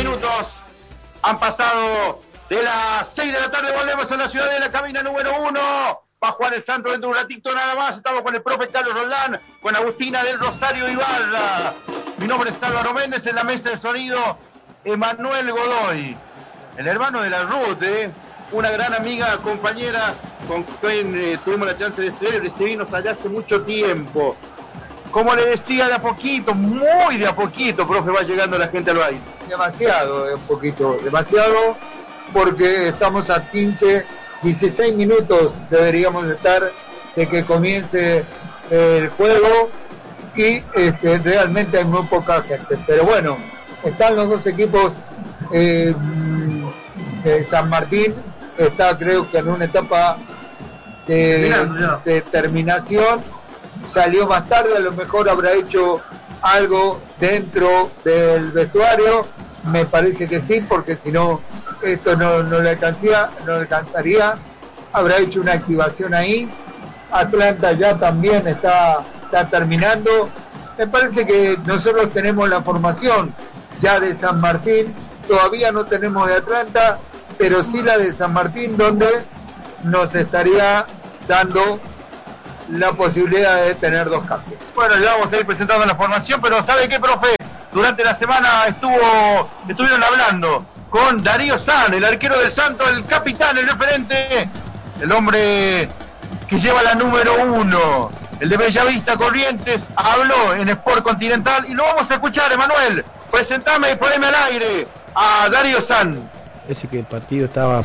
minutos han pasado de las 6 de la tarde. Volvemos a la ciudad de la cabina número 1. Va a jugar el Santo dentro de un ratito nada más. Estamos con el profe Carlos Roldán, con Agustina del Rosario Ibarra. Mi nombre es Álvaro Méndez, en la mesa de sonido Emanuel Godoy, el hermano de la Ruth, una gran amiga, compañera, con quien tuvimos la chance de estudiar y recibirnos allá hace mucho tiempo. Como le decía, de a poquito, muy de a poquito, profe, va llegando la gente al baile. Demasiado, un poquito, demasiado, porque estamos a 15, 16 minutos deberíamos estar de que comience el juego y realmente hay muy poca gente. Pero bueno, están los dos equipos. San Martín está, creo que en una etapa de terminación. Salió más tarde, a lo mejor habrá hecho algo dentro del vestuario, me parece que sí, porque si no esto no le alcanzaría. Habrá hecho una activación ahí. Atlanta ya también está terminando. Me parece que nosotros tenemos la formación ya de San Martín, todavía no tenemos de Atlanta, pero sí la de San Martín, donde nos estaría dando la posibilidad de tener dos cambios. Bueno, ya vamos a ir presentando la formación, pero ¿sabe qué, profe? Durante la semana estuvieron hablando con Darío San, el arquero del Santo, el capitán, el referente, el hombre que lleva la número 1, el de Bellavista Corrientes. Habló en Sport Continental y lo vamos a escuchar. Emanuel, presentame y poneme al aire a Darío San. Parece que el partido estaba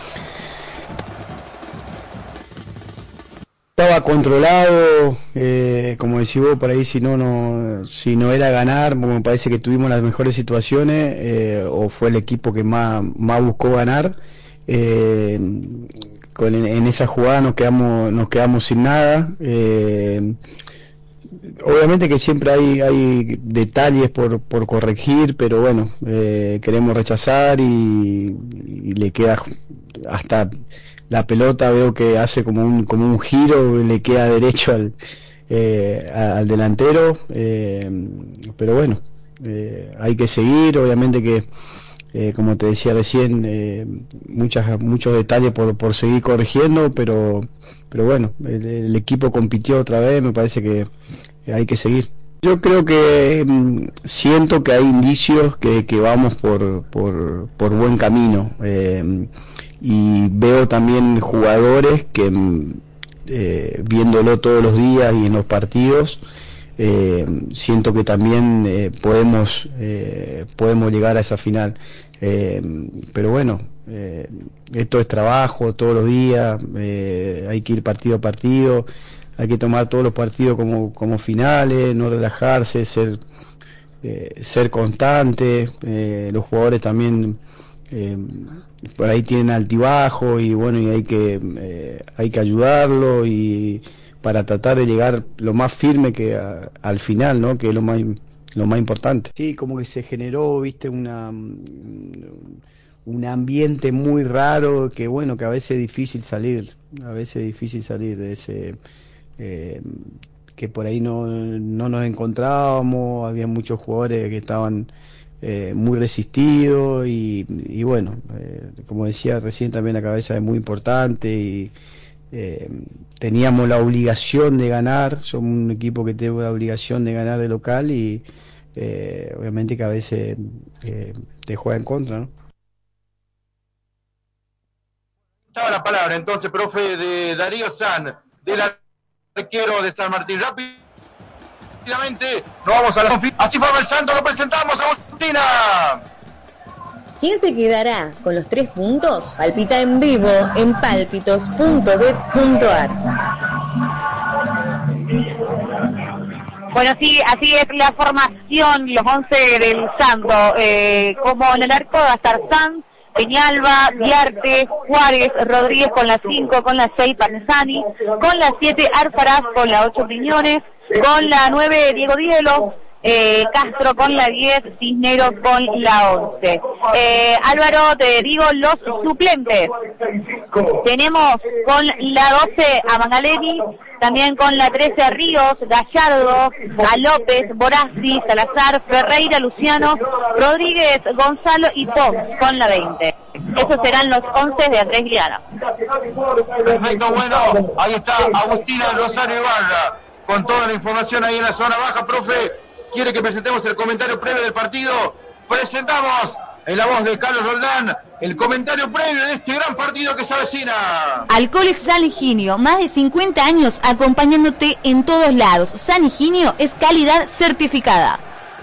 controlado, como decís vos, por ahí si no era ganar, me parece que tuvimos las mejores situaciones, o fue el equipo que más buscó ganar. En esa jugada nos quedamos sin nada. Obviamente que siempre hay detalles por corregir, pero bueno, queremos rechazar y le queda hasta la pelota, veo que hace como un giro, le queda derecho al delantero, pero bueno, hay que seguir. Obviamente que, como te decía recién, muchos detalles por seguir corrigiendo, pero bueno, el equipo compitió otra vez, me parece que hay que seguir. Yo creo que siento que hay indicios que vamos por buen camino, y veo también jugadores que viéndolo todos los días y en los partidos, siento que también podemos llegar a esa final, pero bueno, esto es trabajo todos los días, hay que ir partido a partido, hay que tomar todos los partidos como finales, no relajarse, ser constante. Los jugadores también por ahí tienen altibajo y bueno, y hay que ayudarlo y para tratar de llegar lo más firme que al final, ¿no? Que es lo más importante. Sí, como que se generó, viste, un ambiente muy raro que bueno, que a veces es difícil salir de ese, que por ahí no nos encontrábamos, había muchos jugadores que estaban muy resistidos y bueno, como decía recién, también la cabeza es muy importante y teníamos la obligación de ganar. Somos un equipo que tiene la obligación de ganar de local y obviamente que a veces te juega en contra, ¿no? Estaba la palabra entonces, profe, de Darío San, del arquero de San Martín. Rápidamente nos vamos a la conferencia. Así forma el Santo, lo presentamos a Agustina. ¿Quién se quedará con los 3 puntos? Palpita en vivo en palpitos.bet.ar. Bueno, sí, así es la formación, los 11 del Santo. Como en el arco va a estar Sanz, Peñalba, Diarte, Juárez, Rodríguez con la 5, con la 6 Panzani, con la 7 Arfaraz, con la 8 Piñones, con la 9 Diego Dielo, Castro con la 10, Cisneros con la 11. Álvaro, te digo los suplentes. Tenemos con la 12 a Mangaleri, también con la 13 Ríos, Gallardo, a López, Borazzi, Salazar, Ferreira, Luciano, Rodríguez, Gonzalo y Pons con la 20. Esos serán los 11 de Andrés Guiara. Perfecto, bueno, ahí está Agustina del Rosario Ibarra, con toda la información ahí en la zona baja. Profe, ¿quiere que presentemos el comentario previo del partido? Presentamos en la voz de Carlos Roldán el comentario previo de este gran partido que se avecina. Alcoholes San Higinio, más de 50 años acompañándote en todos lados. San Higinio es calidad certificada.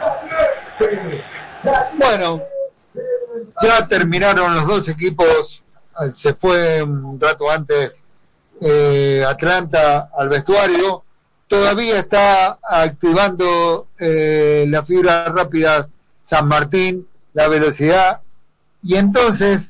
Bueno, ya terminaron los dos equipos, se fue un rato antes Atlanta al vestuario, todavía está activando la fibra rápida San Martín, la velocidad, y entonces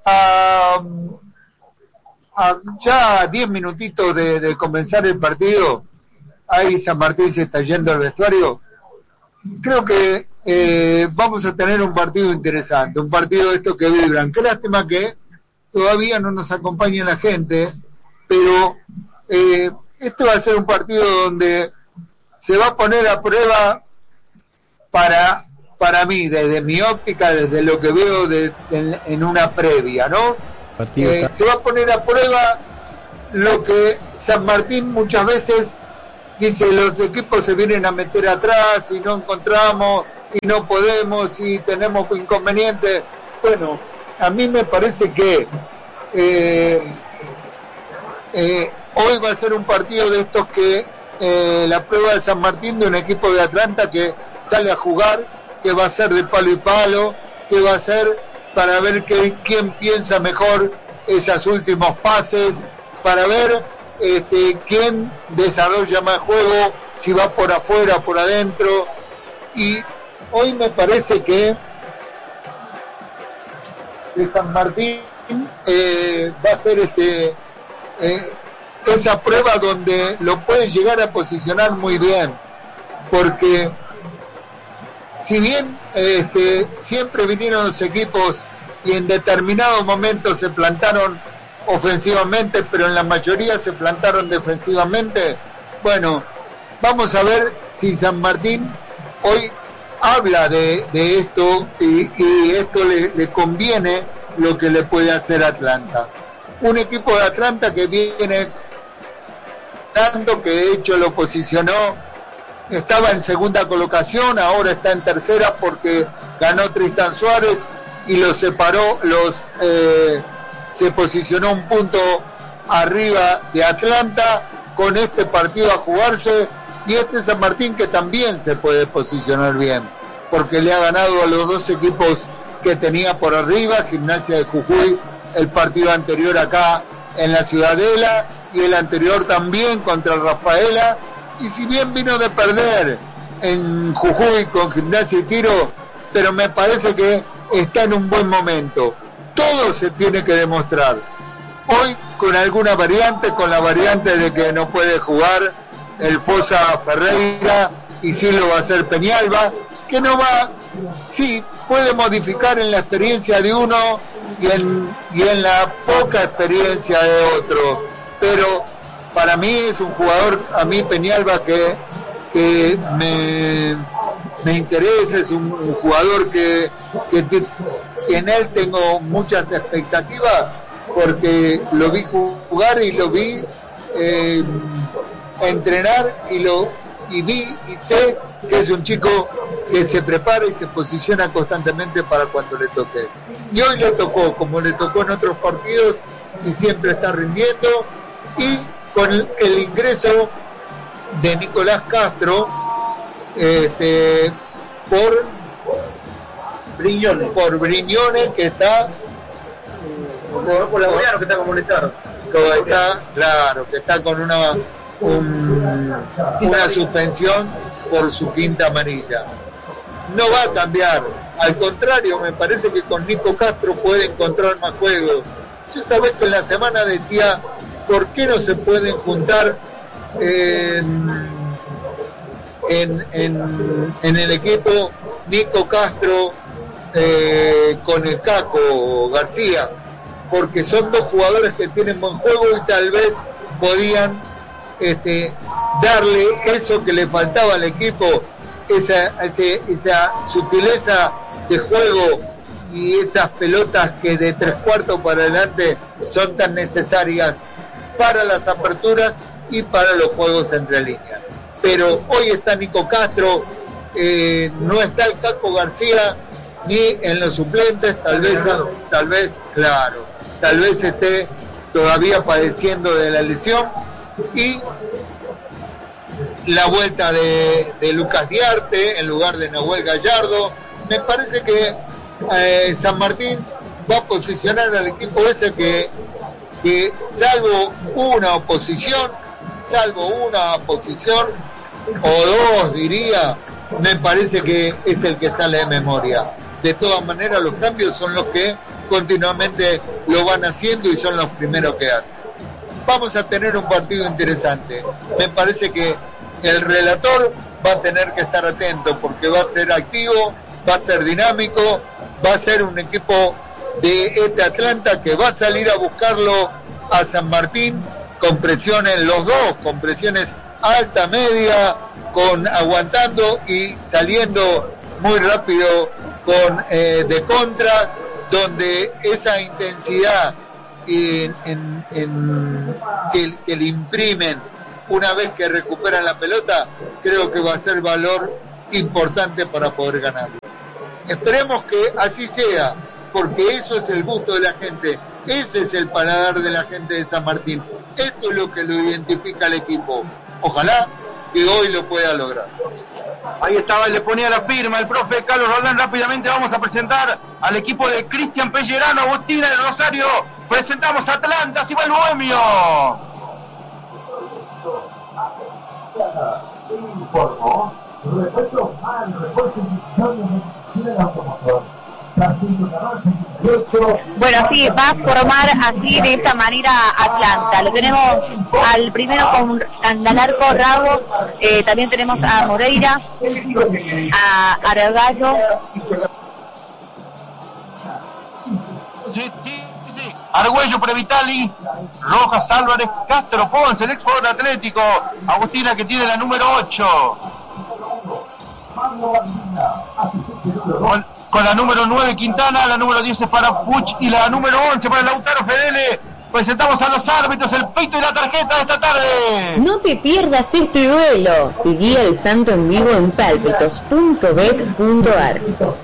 ya 10 minutitos de comenzar el partido, ahí San Martín se está yendo al vestuario. Creo que vamos a tener un partido interesante, un partido de estos que vibran. Qué lástima que todavía no nos acompaña la gente, pero este va a ser un partido donde se va a poner a prueba para mí, desde mi óptica, desde lo que veo en una previa, ¿no? Se va a poner a prueba lo que San Martín muchas veces dice: los equipos se vienen a meter atrás y no encontramos y no podemos y tenemos inconvenientes. Bueno, a mí me parece que hoy va a ser un partido de estos que la prueba de San Martín, de un equipo de Atlanta que sale a jugar, que va a ser de palo y palo, que va a ser para ver quién piensa mejor esos últimos pases, para ver quién desarrolla más juego, si va por afuera o por adentro. Y hoy me parece que San Martín va a hacer esa prueba donde lo puede llegar a posicionar muy bien, porque si bien siempre vinieron los equipos y en determinados momentos se plantaron ofensivamente, pero en la mayoría se plantaron defensivamente, bueno, vamos a ver si San Martín hoy habla de esto y esto le conviene lo que le puede hacer Atlanta. Un equipo de Atlanta que viene tanto, que de hecho lo posicionó, estaba en segunda colocación, ahora está en tercera porque ganó Tristan Suárez y los separó, se posicionó un punto arriba de Atlanta con este partido a jugarse, y San Martín que también se puede posicionar bien porque le ha ganado a los dos equipos que tenía por arriba, Gimnasia de Jujuy el partido anterior acá en la Ciudadela y el anterior también contra el Rafaela, y si bien vino de perder en Jujuy con Gimnasia y Tiro, pero me parece que está en un buen momento. Todo se tiene que demostrar. Hoy con alguna variante, con la variante de que no puede jugar el Fosa Ferreira y sí lo va a hacer Peñalba, que no va, sí, puede modificar en la experiencia de uno y en la poca experiencia de otro, pero para mí es un jugador, a mí Peñalba, que me interesa, es un jugador que en él tengo muchas expectativas, porque lo vi jugar y lo vi entrenar y vi y sé que es un chico que se prepara y se posiciona constantemente para cuando le toque. Y hoy le tocó, como le tocó en otros partidos, y siempre está rindiendo, y con el ingreso de Nicolás Castro por Briñones, que está por la Goriano, que está como molestado. Claro, que está con una suspensión por su quinta amarilla. No va a cambiar, al contrario, me parece que con Nico Castro puede encontrar más juego. Yo sabés que en la semana decía, ¿por qué no se pueden juntar en el equipo Nico Castro con el Caco García? Porque son dos jugadores que tienen buen juego y tal vez podían darle eso que le faltaba al equipo, esa sutileza de juego y esas pelotas que de 3/4 para adelante son tan necesarias para las aperturas y para los juegos entre líneas. Pero hoy está Nico Castro, no está el Caco García ni en los suplentes, tal vez esté todavía padeciendo de la lesión, y la vuelta de Lucas Diarte en lugar de Nahuel Gallardo. Me parece que San Martín va a posicionar al equipo ese que salvo una oposición o dos, diría, me parece que es el que sale de memoria. De todas maneras, los cambios son los que continuamente lo van haciendo y son los primeros que hacen. Vamos a tener un partido interesante. Me parece que el relator va a tener que estar atento, porque va a ser activo, va a ser dinámico, va a ser un equipo de este Atlanta que va a salir a buscarlo a San Martín con presiones, los dos, con presiones alta, media, con aguantando y saliendo muy rápido con de contra, donde esa intensidad que le imprimen una vez que recuperan la pelota, creo que va a ser valor importante para poder ganar. Esperemos que así sea, porque eso es el gusto de la gente, ese es el paladar de la gente de San Martín, esto es lo que lo identifica al equipo. Ojalá que hoy lo pueda lograr. Ahí estaba, le ponía la firma el profe Carlos Roldán. Rápidamente vamos a presentar al equipo de Cristian Pellerano, Agustina del Rosario. Presentamos a Atlanta, si va el Bohemio. Bueno, sí, va a formar así de esta manera Atlanta. Lo tenemos al primero con Andalarco Rabo, también tenemos a Moreira, a Argallo. Sí. Argüello, Previtali, Rojas, Álvarez, Castro, Ponce, el ex jugador atlético. Agustina, que tiene la número 8. Con la número 9 Quintana, la número 10 es para Puch y la número 11 para Lautaro Fedele. Presentamos a los árbitros, el pito y la tarjeta de esta tarde. No te pierdas este duelo. Seguí al Santo en vivo en palpitos.bet.ar.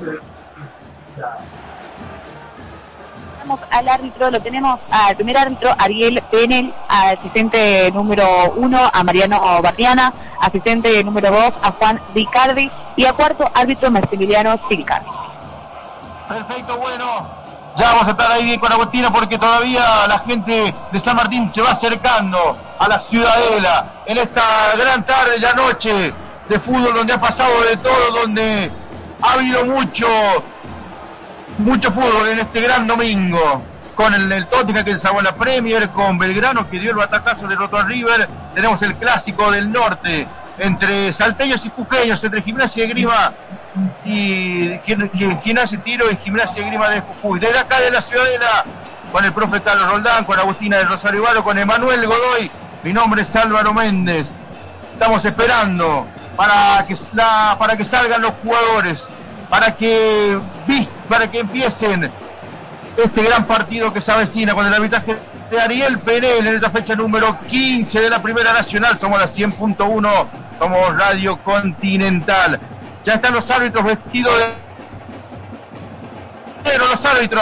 Al árbitro, lo tenemos al primer árbitro Ariel Penel, al asistente número 1 a Mariano Bardiana, asistente número 2 a Juan Ricardi y a cuarto árbitro Maximiliano Siricardi. Perfecto, bueno, ya vamos a estar ahí bien con Agustina, porque todavía la gente de San Martín se va acercando a la Ciudadela en esta gran tarde, ya noche de fútbol, donde ha pasado de todo, donde ha habido mucho fútbol en este gran domingo, con el Tottenham que salvó la Premier, con Belgrano que dio el batacazo, derrotó a River. Tenemos el clásico del norte entre salteños y jujeños, entre Gimnasia y Esgrima y quien hace tiro en Gimnasia y Esgrima de Jujuy. Desde acá de la Ciudadela, con el profe Carlos Roldán, con Agustina del Rosario Varo, con Emanuel Godoy. Mi nombre es Álvaro Méndez. Estamos esperando para que salgan los jugadores, para que empiecen este gran partido que se avecina, con el arbitraje de Ariel Penel en esta fecha número 15 de la Primera Nacional. Somos la 100.1, somos Radio Continental. Ya están los árbitros vestidos de los árbitros.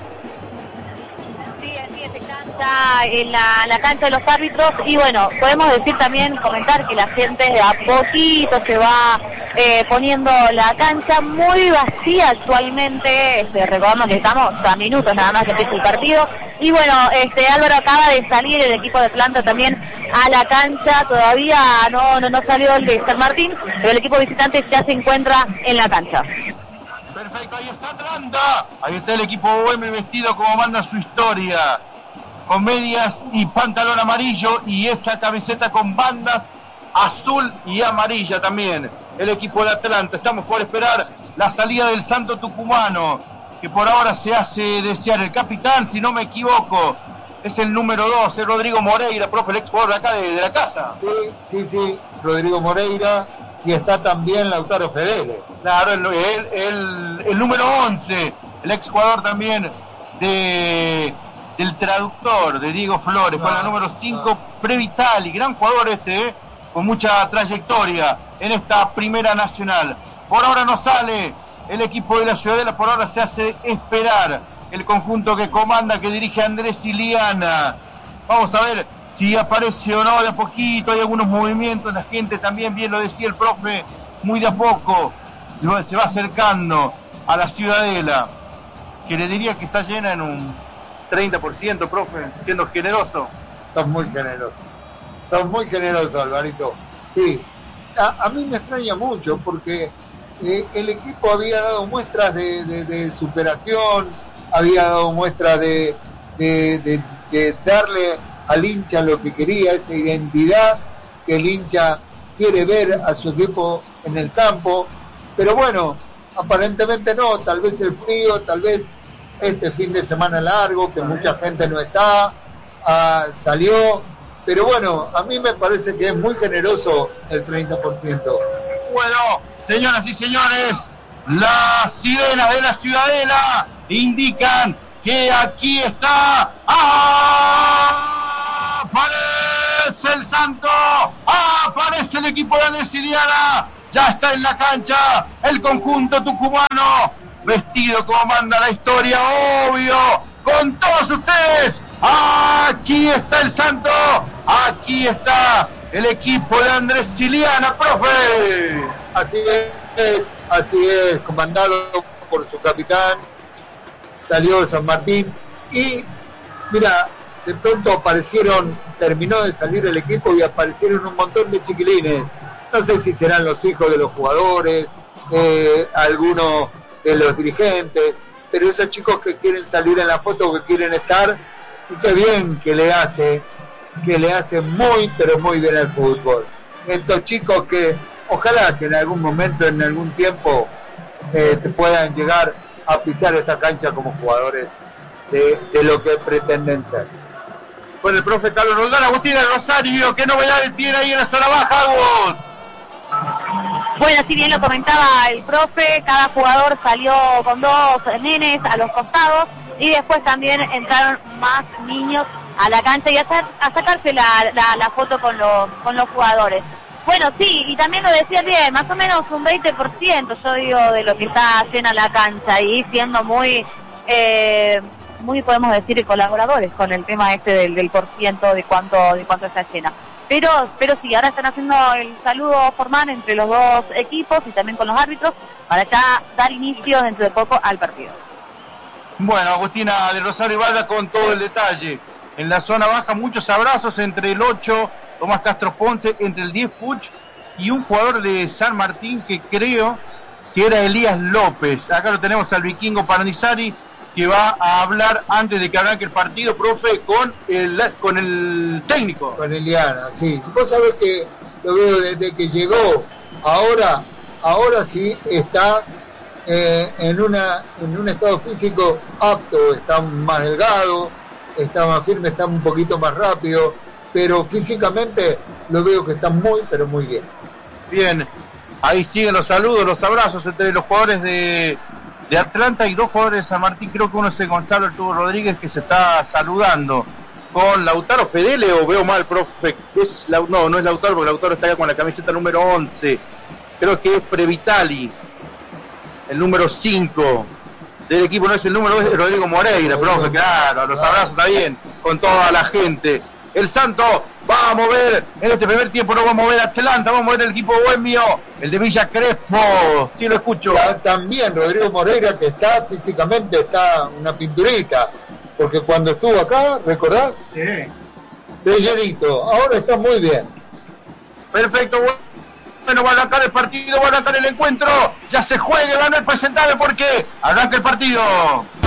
Sí, así es, está en la cancha de los árbitros. Y bueno, podemos decir también, comentar que la gente a poquito se va poniendo la cancha muy vacía actualmente. Recordamos que estamos a minutos nada más que empiece el partido. Y bueno, Álvaro acaba de salir el equipo de Atlanta también a la cancha. Todavía no salió el de San Martín, pero el equipo visitante ya se encuentra en la cancha. Perfecto, ahí está Atlanta. Ahí está el equipo bohemio vestido como manda su historia, con medias y pantalón amarillo y esa camiseta con bandas azul y amarilla también. El equipo de Atlanta. Estamos por esperar la salida del Santo Tucumano, que por ahora se hace desear. El capitán, si no me equivoco, es el número 12, Rodrigo Moreira, profe, el ex jugador de acá de la casa. Sí, Rodrigo Moreira, y está también Lautaro Fedele. Claro, el número 11, el ex jugador también del traductor, de Diego Flores, con la número 5, Previtali, gran jugador con mucha trayectoria en esta primera nacional. Por ahora no sale el equipo de la Ciudadela, por ahora se hace esperar el conjunto que comanda, que dirige Andrés Iliana. Vamos a ver si aparece o no de a poquito, hay algunos movimientos, la gente también, bien lo decía el profe, muy de a poco se va acercando a la Ciudadela, que le diría que está llena en un 30%, profe, siendo generoso. Son muy generosos, Alvarito. Sí, a mí me extraña mucho porque el equipo había dado muestras de superación, había dado muestras de darle al hincha lo que quería, esa identidad que el hincha quiere ver a su equipo en el campo, pero bueno, aparentemente no, tal vez el frío, tal vez este fin de semana largo, que mucha gente no está, salió, pero bueno, a mí me parece que es muy generoso el 30%. Bueno, señoras y señores, las sirenas de la Ciudadela indican que aquí está. ¡Aparece el Santo! ¡Aparece el equipo de Andrés Iliana! Ya está en la cancha el conjunto tucumano, vestido como manda la historia, obvio, con todos ustedes. Aquí está el Santo, aquí está el equipo de Andrés Iliana, profe. Así es, comandado por su capitán, salió de San Martín y mira, de pronto terminó de salir el equipo y aparecieron un montón de chiquilines. No sé si serán los hijos de los jugadores, algunos de los dirigentes, pero esos chicos que quieren salir en la foto, que quieren estar, y qué bien que le hace muy, pero muy bien al fútbol. Estos chicos que ojalá que en algún momento, en algún tiempo, te puedan llegar a pisar esta cancha como jugadores de lo que pretenden ser. Con el profe Carlos Roldán, Agustín del Rosario, ¿qué novedades tiene ahí en la zona baja, Agus? Bueno, si bien lo comentaba el profe, cada jugador salió con 2 nenes a los costados y después también entraron más niños a la cancha y a sacarse la foto con los jugadores. Bueno, sí, y también lo decía bien, más o menos un 20%, yo digo, de lo que está llena la cancha y siendo muy podemos decir, colaboradores con el tema del por ciento de cuánto está llena. Pero sí, ahora están haciendo el saludo formal entre los dos equipos y también con los árbitros para ya dar inicio dentro de poco al partido. Bueno, Agustina del Rosario Valda con todo el detalle. En la zona baja muchos abrazos entre el 8, Tomás Castro Ponce, entre el 10, Puch, y un jugador de San Martín que creo que era Elías López. Acá lo tenemos al vikingo Paranizari, que va a hablar antes de que arranque el partido, profe, con el técnico. Con Iliana, sí. Vos sabés que lo veo desde que llegó, ahora sí está en un estado físico apto, está más delgado, está más firme, está un poquito más rápido, pero físicamente lo veo que está muy, pero muy bien. Bien, ahí siguen los saludos, los abrazos entre los jugadores de Atlanta y 2 jugadores de San Martín, creo que uno es el Gonzalo El Tubo Rodríguez, que se está saludando con Lautaro Fedele, o veo mal, profe, no es Lautaro, porque Lautaro está acá con la camiseta número 11, creo que es Previtali, el número 5 del equipo, no es el número 2, es Rodrigo Moreira, profe, claro, los abrazos está bien, con toda la gente. El Santo va a mover, en este primer tiempo no va a mover Atlanta, va a mover el equipo bohemio, el de Villa Crespo, sí lo escucho. También Rodrigo Moreira, que está físicamente, está una pinturita, porque cuando estuvo acá, ¿recordás? Sí. De llenito, ahora está muy bien. Perfecto, bueno, va a arrancar el partido, va a arrancar el encuentro, ya se juega, van a presentar porque arranca el partido.